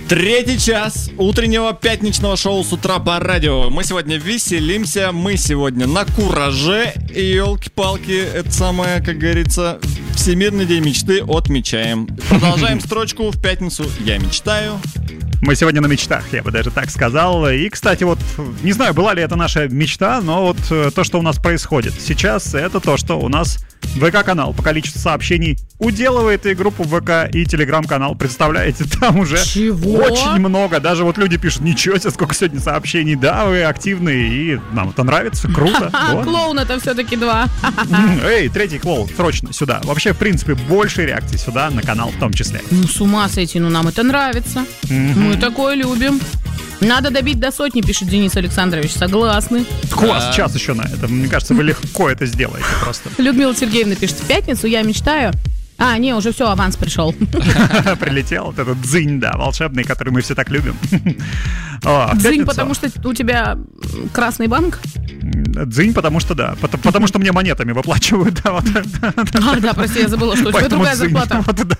Третий час утреннего пятничного шоу с утра по радио. Мы сегодня веселимся, мы сегодня на кураже. И елки-палки, это самое, как говорится, Всемирный день мечты отмечаем. Продолжаем строчку в пятницу. Я мечтаю. Мы сегодня на мечтах, я бы даже так сказал. И, кстати, вот, не знаю, была ли это наша мечта, но вот то, что у нас происходит сейчас, это то, что у нас ВК-канал по количеству сообщений уделывает и группу ВК, и Телеграм-канал. Представляете, там уже очень много. Даже вот люди пишут: ничего себе, сколько сегодня сообщений. Да, вы активные, и нам это нравится, круто. Клоун это все-таки 2. Эй, третий клоун, срочно сюда. Вообще, в принципе, больше реакций сюда, на канал в том числе. Ну, с ума сойти, ну нам это нравится. Мы такое любим. Надо добить до 100, пишет Денис Александрович. Согласны. У вас час еще на это. Мне кажется, вы легко это сделаете просто. Людмила Сергеевна пишет: в пятницу я мечтаю. Не, уже все, аванс пришел. Прилетел вот этот дзынь, да, волшебный, который мы все так любим. Дзынь, потому что у тебя красный банк? Дзынь, потому что да. Потому что мне монетами выплачивают. Да, прости, я забыла, что у тебя другая зарплата.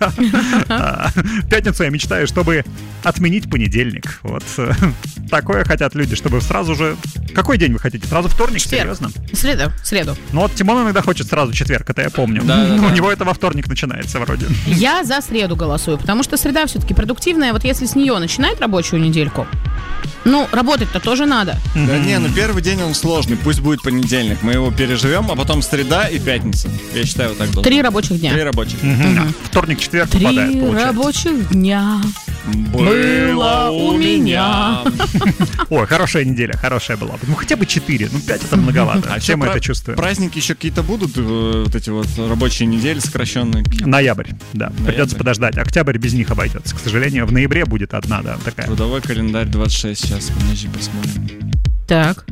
В пятницу я мечтаю, чтобы отменить понедельник. Вот такое хотят люди, чтобы сразу же... Какой день вы хотите? Сразу вторник? Серьезно? Среду. Ну вот Тимон иногда хочет сразу четверг, это я помню. У него это во вторник начинается вроде. Я за среду голосую, потому что среда все-таки продуктивная. Вот если с нее начинать рабочую недельку, ну, работать-то тоже надо. Да не, ну первый день он сложный, пусть будет понедельник. Мы его переживем, а потом среда и пятница. Я считаю, вот так должно. 3 рабочих дня. 3 рабочих. Вторник, четверг попадает, получается. 3 рабочих дня было у меня. Ой, хорошая неделя, хорошая была. Ну, хотя бы 4, ну 5 это многовато. Все мы это чувствуем. Праздники еще какие-то будут, вот эти вот рабочие недели сокращенные? Ноябрь, да. Придется подождать. Октябрь без них обойдется. К сожалению, в ноябре будет одна, да, такая. Трудовой календарь 26 сейчас, подожди, посмотрим. Так.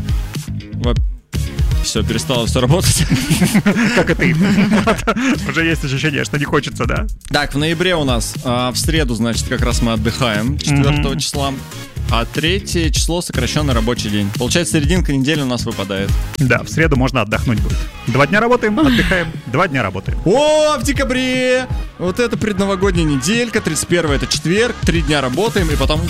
Все, перестало все работать. Как и ты. Уже есть ощущение, что не хочется, да? Так, в ноябре у нас в среду, значит, как раз мы отдыхаем 4 числа. А 3 число сокращенный рабочий день. Получается, серединка недели у нас выпадает. Да, в среду можно отдохнуть будет. 2 дня работаем, отдыхаем, 2 дня работаем. О, в декабре! Вот это предновогодняя неделька, 31 это четверг, 3 дня работаем, и потом...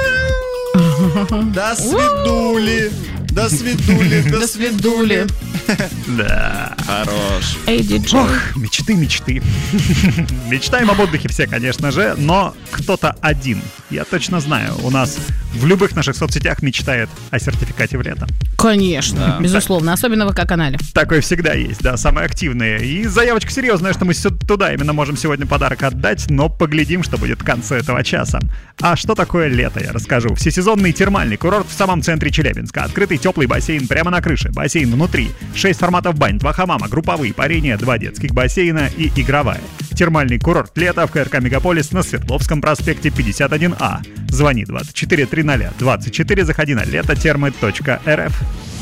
До свидули! До свидули, до свидули. Да. Хорош. Эй, диджей. Ох, мечты. Мечтаем об отдыхе все, конечно же, но кто-то один. Я точно знаю, у нас в любых наших соцсетях мечтает о сертификате в лето. Конечно, да, безусловно, особенно в ВК-канале. Такое всегда есть, да, самые активные. И заявочка серьезная, что мы туда именно можем сегодня подарок отдать, но поглядим, что будет в конце этого часа. А что такое лето, я расскажу. Всесезонный термальный курорт в самом центре Челябинска. Открытый теплый бассейн прямо на крыше, бассейн внутри, 6 форматов бань, 2 хамама, групповые, парение, 2 детских бассейна и игровая. Термальный курорт лето в КРК Мегаполис на Свердловском проспекте 51А. Звони 24 300 24, заходи на летотермы.рф.